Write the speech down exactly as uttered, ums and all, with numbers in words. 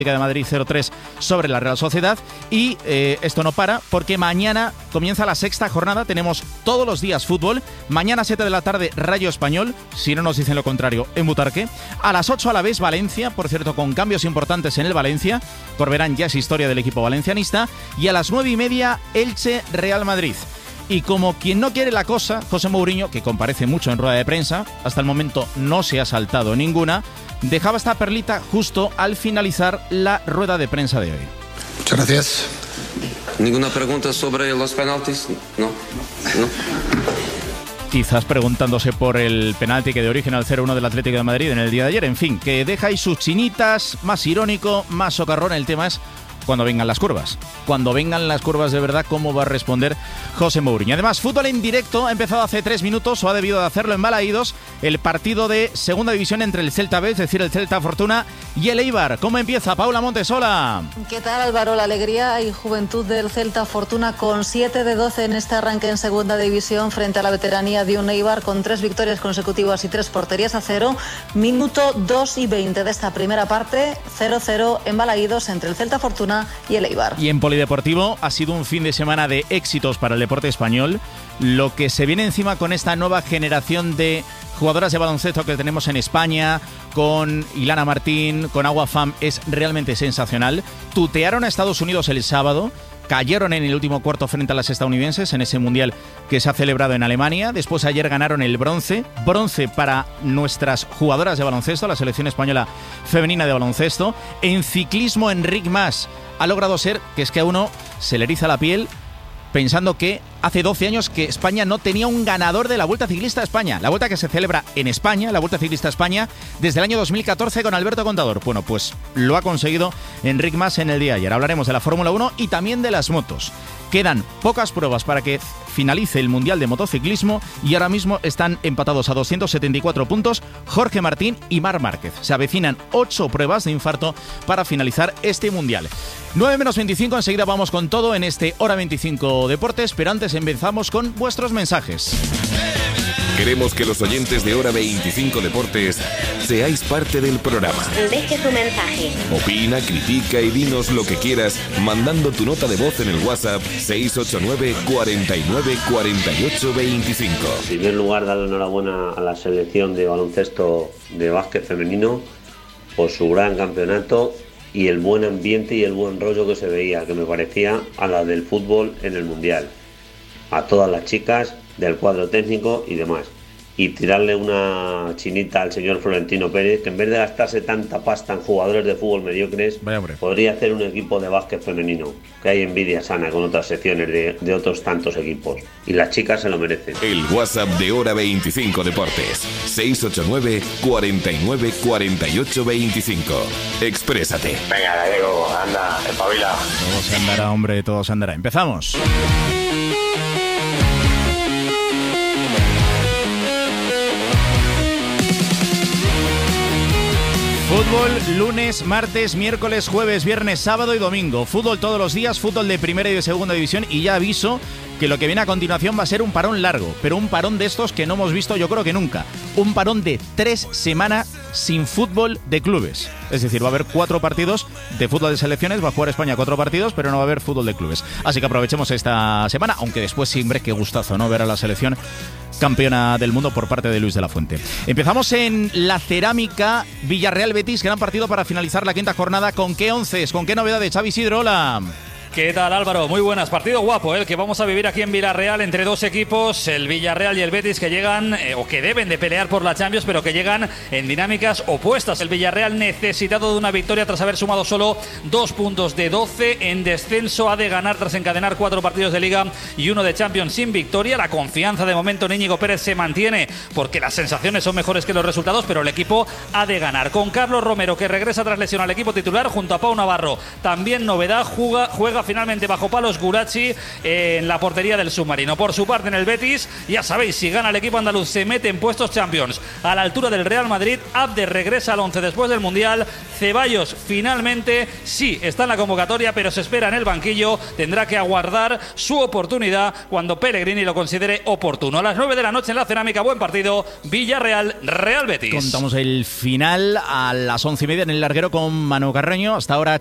de Madrid cero tres sobre la Real Sociedad. Y eh, esto no para porque mañana comienza la sexta jornada. Tenemos todos los días fútbol. Mañana siete de la tarde Rayo Español, si no nos dicen lo contrario, en Butarque. A las ocho a la vez Valencia, por cierto con cambios importantes en el Valencia. Corberán ya es historia del equipo valencianista. Y a las nueve y media Elche Real Madrid. Y como quien no quiere la cosa, José Mourinho, que comparece mucho en rueda de prensa, hasta el momento no se ha saltado ninguna, dejaba esta perlita justo al finalizar la rueda de prensa de hoy. Muchas gracias. ¿Ninguna pregunta sobre los penaltis? No, no. Quizás preguntándose por el penalti que dio origen al cero uno del Atlético de Madrid en el día de ayer. En fin, que deja ahí sus chinitas, más irónico, más socarrón. El tema es cuando vengan las curvas. Cuando vengan las curvas de verdad, ¿cómo va a responder José Mourinho? Además, fútbol en directo ha empezado hace tres minutos, o ha debido de hacerlo en Balaídos, el partido de segunda división entre el Celta B, es decir, el Celta Fortuna y el Eibar. ¿Cómo empieza? Paula Montesola. ¿Qué tal, Álvaro? La alegría y juventud del Celta Fortuna con siete de doce en este arranque en segunda división frente a la veteranía de un Eibar con tres victorias consecutivas y tres porterías a cero. Minuto dos y veinte de esta primera parte, cero cero en Balaídos entre el Celta Fortuna y el Eibar. Y en polideportivo ha sido un fin de semana de éxitos para el deporte español. Lo que se viene encima con esta nueva generación de jugadoras de baloncesto que tenemos en España, con Ilana Martín, con Agua Fam, es realmente sensacional. Tutearon a Estados Unidos el sábado, cayeron en el último cuarto frente a las estadounidenses en ese mundial que se ha celebrado en Alemania. Después ayer ganaron el bronce, bronce para nuestras jugadoras de baloncesto, la selección española femenina de baloncesto. En ciclismo, Enric Mas ha logrado ser, que es que a uno se le eriza la piel pensando que hace doce años que España no tenía un ganador de la Vuelta Ciclista a España. La Vuelta que se celebra en España, la Vuelta Ciclista a España, desde el año dos mil catorce con Alberto Contador. Bueno, pues lo ha conseguido Enric Mas en el día de ayer. Hablaremos de la Fórmula uno y también de las motos. Quedan pocas pruebas para que finalice el Mundial de Motociclismo y ahora mismo están empatados a doscientos setenta y cuatro puntos Jorge Martín y Marc Márquez. Se avecinan ocho pruebas de infarto para finalizar este Mundial. nueve menos veinticinco, enseguida vamos con todo en este Hora veinticinco Deportes, pero antes empezamos con vuestros mensajes. Queremos que los oyentes de Hora veinticinco Deportes seáis parte del programa. Deje su mensaje. Opina, critica y dinos lo que quieras mandando tu nota de voz en el WhatsApp seis ocho nueve, cuarenta y nueve, cuarenta y ocho, veinticinco. En primer lugar, darle enhorabuena a la selección de baloncesto de básquet femenino por su gran campeonato y el buen ambiente y el buen rollo que se veía, que me parecía a la del fútbol en el Mundial. A todas las chicas del cuadro técnico y demás. Y tirarle una chinita al señor Florentino Pérez, que en vez de gastarse tanta pasta en jugadores de fútbol mediocres, podría hacer un equipo de básquet femenino, que hay envidia sana con otras secciones de, de otros tantos equipos. Y las chicas se lo merecen. El WhatsApp de Hora veinticinco Deportes, seis ocho nueve, cuarenta y nueve, cuarenta y ocho, veinticinco. Exprésate. Venga, Gallego, anda, espabila. Todo se andará, hombre, todo se andará. Empezamos. Fútbol lunes, martes, miércoles, jueves, viernes, sábado y domingo. Fútbol todos los días, fútbol de primera y de segunda división. Y ya aviso que lo que viene a continuación va a ser un parón largo, pero un parón de estos que no hemos visto yo creo que nunca. Un parón de tres semanas sin fútbol de clubes. Es decir, va a haber cuatro partidos de fútbol de selecciones, va a jugar España cuatro partidos, pero no va a haber fútbol de clubes. Así que aprovechemos esta semana, aunque después siempre qué gustazo, ¿no? Ver a la selección campeona del mundo por parte de Luis de la Fuente. Empezamos en la Cerámica, Villarreal Betis, gran partido para finalizar la quinta jornada. ¿Con qué onces? ¿Con qué novedades? Xavi Isidro, hola. ¿Qué tal, Álvaro? Muy buenas. Partido guapo, ¿eh? El que vamos a vivir aquí en Villarreal entre dos equipos, el Villarreal y el Betis, que llegan eh, o que deben de pelear por la Champions, pero que llegan en dinámicas opuestas. El Villarreal necesitado de una victoria tras haber sumado solo dos puntos de doce en descenso. Ha de ganar tras encadenar cuatro partidos de Liga y uno de Champions sin victoria. La confianza de momento en Íñigo Pérez se mantiene porque las sensaciones son mejores que los resultados, pero el equipo ha de ganar. Con Carlos Romero, que regresa tras lesión al equipo titular junto a Pau Navarro. También novedad, juega, juega queda finalmente bajo palos Gurachi en la portería del submarino. Por su parte, en el Betis, ya sabéis, si gana el equipo andaluz se mete en puestos Champions a la altura del Real Madrid. Abde regresa al once después del Mundial. Ceballos finalmente sí está en la convocatoria, pero se espera en el banquillo. Tendrá que aguardar su oportunidad cuando Pellegrini lo considere oportuno. A las nueve de la noche en la Cerámica, buen partido, Villarreal, Real Betis. Contamos el final a las once y media en el larguero con Manu Carreño. Hasta ahora.